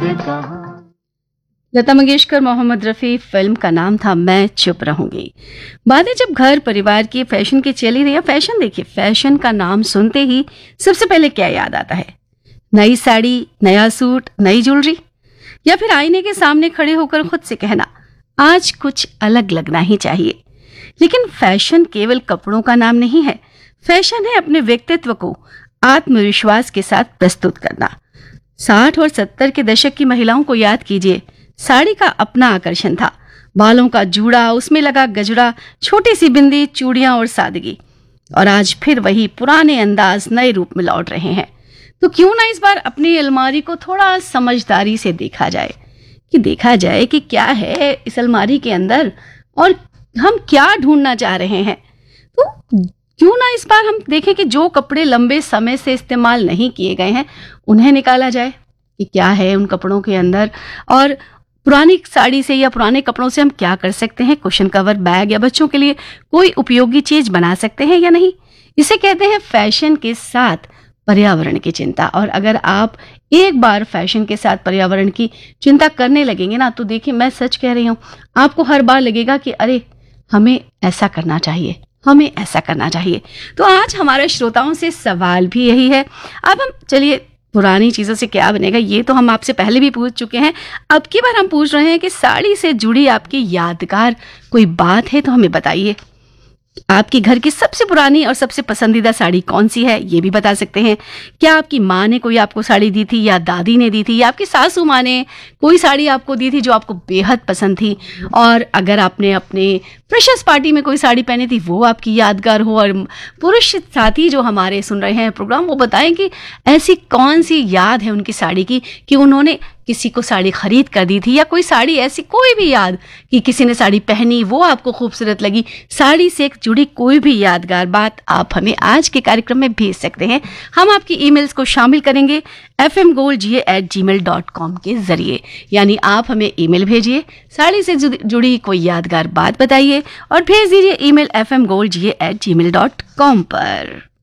कहा। लता मंगेशकर, मोहम्मद रफ़ी, फिल्म का नाम था मैं चुप रहूंगी। बातें जब घर परिवार की फैशन की चली रही है, फैशन देखिए, फैशन का नाम सुनते ही सबसे पहले क्या याद आता है? नई साड़ी, नया सूट, नई ज्वेलरी, या फिर आईने के सामने खड़े होकर खुद से कहना आज कुछ अलग लगना ही चाहिए। लेकिन फैशन केवल कपड़ों का नाम नहीं है, फैशन है अपने व्यक्तित्व को आत्मविश्वास के साथ प्रस्तुत करना। 60 और 70 के दशक की महिलाओं को याद कीजिए, साड़ी का अपना आकर्षण था। बालों का जूड़ा, उसमें लगा गजरा, छोटी सी बिंदी, चूड़ियां और सादगी। और आज फिर वही पुराने अंदाज नए रूप में लौट रहे हैं। तो क्यों ना इस बार अपनी अलमारी को थोड़ा समझदारी से देखा जाए कि क्या है इस अलमारी के अंदर और हम क्या ढूंढना चाह रहे हैं। तो क्यों ना इस बार हम देखें कि जो कपड़े लंबे समय से इस्तेमाल नहीं किए गए हैं उन्हें निकाला जाए कि क्या है उन कपड़ों के अंदर, और पुरानी साड़ी से या पुराने कपड़ों से हम क्या कर सकते हैं। कुशन कवर, बैग या बच्चों के लिए कोई उपयोगी चीज बना सकते हैं या नहीं। इसे कहते हैं फैशन के साथ पर्यावरण की चिंता। और अगर आप एक बार फैशन के साथ पर्यावरण की चिंता करने लगेंगे ना, तो देखिए मैं सच कह रही हूँ, आपको हर बार लगेगा कि अरे हमें ऐसा करना चाहिए, हमें ऐसा करना चाहिए। तो आज हमारे श्रोताओं से सवाल भी यही है। अब हम चलिए, पुरानी चीज़ों से क्या बनेगा ये तो हम आपसे पहले भी पूछ चुके हैं। अब की बार हम पूछ रहे हैं कि साड़ी से जुड़ी आपकी यादगार कोई बात है तो हमें बताइए। आपकी घर की सबसे पुरानी और सबसे पसंदीदा साड़ी कौन सी है, ये भी बता सकते हैं। क्या आपकी माँ ने कोई आपको साड़ी दी थी, या दादी ने दी थी, या आपकी सासू माँ ने कोई साड़ी आपको दी थी जो आपको बेहद पसंद थी। और अगर आपने अपने फ्रेशर्स पार्टी में कोई साड़ी पहनी थी वो आपकी यादगार हो। और पुरुष साथी जो हमारे सुन रहे हैं प्रोग्राम, वो बताएं कि ऐसी कौन सी याद है उनकी साड़ी की कि उन्होंने किसी को साड़ी खरीद कर दी थी, या कोई साड़ी ऐसी कोई भी याद कि किसी ने साड़ी पहनी वो आपको खूबसूरत लगी। साड़ी से जुड़ी कोई भी यादगार बात आप हमें आज के कार्यक्रम में भेज सकते हैं। हम आपकी ईमेल्स को शामिल करेंगे fmgoldga@gmail.com के जरिए। यानी आप हमें ईमेल भेजिए, साड़ी से जुड़ी कोई यादगार बात बताइए और भेज दीजिए ईमेल fmgoldga@gmail.com पर।